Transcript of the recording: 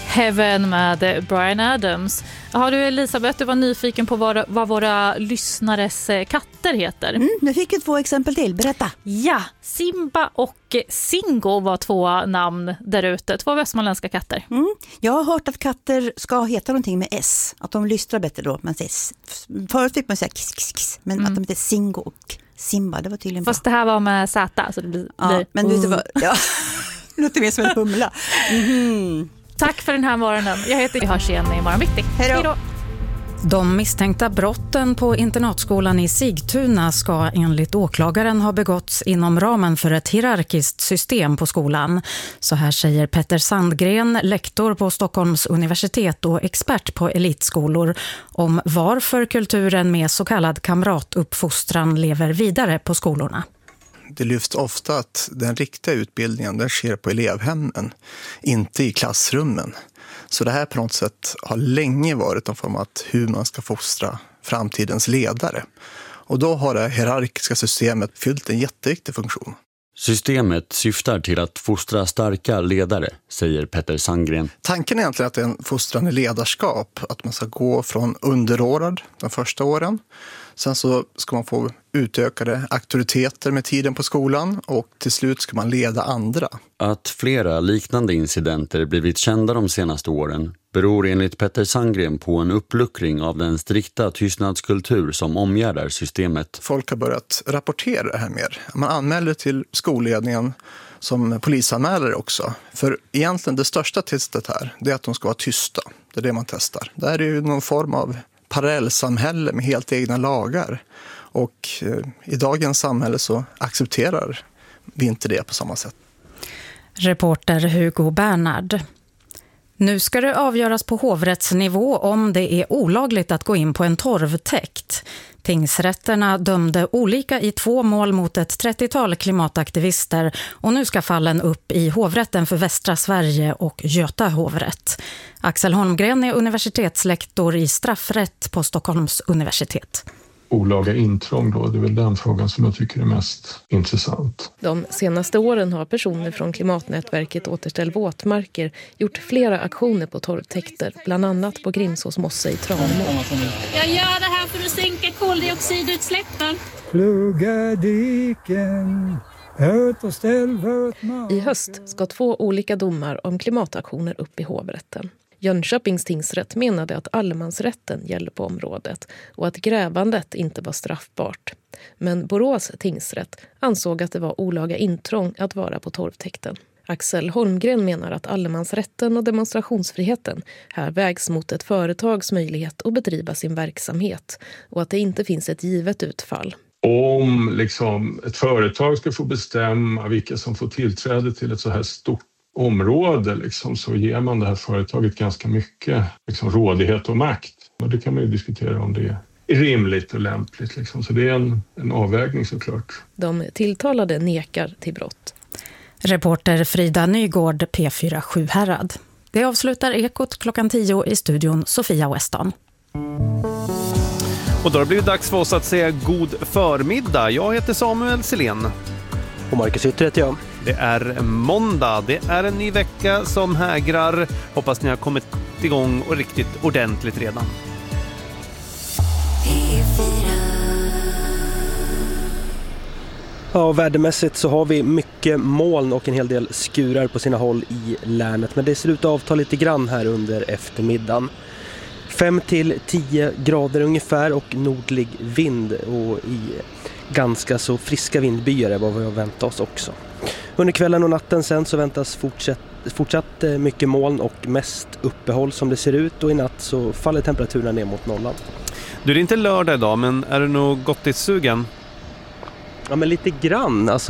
Heaven med Bryan Adams. Har du, Elisabeth, du var nyfiken på vad våra lyssnares katter heter? Nu fick jag 2 exempel till, berätta. Ja, Simba och Singo var 2 namn där ute, 2 västmanländska katter. Jag har hört att katter ska heta någonting med S, att de lystrar bättre då. Man säger, förut fick man säga kiss, kiss, kiss, men att de heter Singo och Simba, det var tydligen bra. Fast det här var med Z, så det blir... Men vet du vad? Ja, det låter mer som en humla. Tack för den här morgonen. Jag heter Hörs igen i morgon bitti. Hej då. De misstänkta brotten på internatskolan i Sigtuna ska enligt åklagaren ha begåtts inom ramen för ett hierarkiskt system på skolan. Så här säger Petter Sandgren, lektor på Stockholms universitet och expert på elitskolor, om varför kulturen med så kallad kamratuppfostran lever vidare på skolorna. Det lyfts ofta att den riktiga utbildningen den sker på elevhemmen, inte i klassrummen. Så det här på något sätt har länge varit en form av hur man ska fostra framtidens ledare. Och då har det hierarkiska systemet fyllt en jätteviktig funktion. Systemet syftar till att fostra starka ledare, säger Petter Sandgren. Tanken är egentligen att det är en fostrande ledarskap, att man ska gå från underordnad de första åren. Sen så ska man få utökade auktoriteter med tiden på skolan och till slut ska man leda andra. Att flera liknande incidenter blivit kända de senaste åren beror enligt Petter Sandgren på en uppluckring av den strikta tystnadskultur som omgärdar systemet. Folk har börjat rapportera det här mer. Man anmäler till skolledningen som polisanmälare också. För egentligen det största testet här det är att de ska vara tysta. Det är det man testar. Det här är ju någon form av parallellsamhälle med helt egna lagar. Och i dagens samhälle så accepterar vi inte det på samma sätt. Reporter Hugo Bernhard. Nu ska det avgöras på hovrättsnivå om det är olagligt att gå in på en torvtäkt. Tingsrätterna dömde olika i 2 mål mot ett 30-tal klimataktivister och nu ska fallen upp i hovrätten för Västra Sverige och Göta hovrätt. Axel Holmgren är universitetslektor i straffrätt på Stockholms universitet. Olaga intrång då, det är väl den frågan som jag tycker är mest intressant. De senaste åren har personer från klimatnätverket Återställ våtmarker gjort flera aktioner på torvtäkter, bland annat på Grimsås mosse i Tranemo. Jag gör det här för att sänka koldioxidutsläppen. Plugga diken, återställ våtmarker. I höst ska 2 olika domar om klimataktioner upp i hovrätten. Jönköpings tingsrätt menade att allemansrätten gäller på området och att grävandet inte var straffbart. Men Borås tingsrätt ansåg att det var olaga intrång att vara på torvtäkten. Axel Holmgren menar att allemansrätten och demonstrationsfriheten här vägs mot ett företags möjlighet att bedriva sin verksamhet och att det inte finns ett givet utfall. Om ett företag ska få bestämma vilka som får tillträde till ett så här stort område så ger man det här företaget ganska mycket rådighet och makt. Och det kan man ju diskutera om det är rimligt och lämpligt. Så det är en avvägning såklart. De tilltalade nekar till brott. Reporter Frida Nygård, P4 Sjuhärad. Det avslutar Ekot klockan 10 i studion Sofia Weston. Och då har det blivit dags för oss att säga god förmiddag. Jag heter Samuel Selén. Och Marcus Ytter heter jag. Det är måndag, det är en ny vecka som hägrar. Hoppas ni har kommit igång och riktigt ordentligt redan. Ja, vädermässigt så har vi mycket moln och en hel del skurar på sina håll i länet. Men det ser ut att avta lite grann här under eftermiddagen. 5-10 grader ungefär och nordlig vind och i ganska så friska vindbyar är vad vi har väntat oss också. Under kvällen och natten sen så väntas fortsatt mycket moln och mest uppehåll som det ser ut och i natt så faller temperaturen ner mot nollan. Du, är inte lördag idag men är du nog gott i sugen? Ja men lite grann,